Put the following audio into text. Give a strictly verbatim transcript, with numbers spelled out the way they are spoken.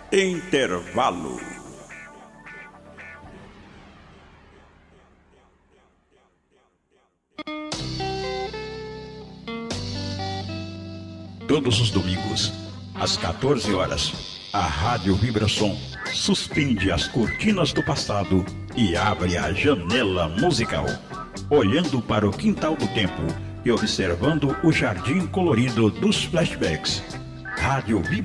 Intervalo. Todos os domingos, às quatorze horas, a Rádio Vibração suspende as cortinas do passado e abre a janela musical, olhando para o quintal do tempo e observando o jardim colorido dos flashbacks. Rádio Vibração.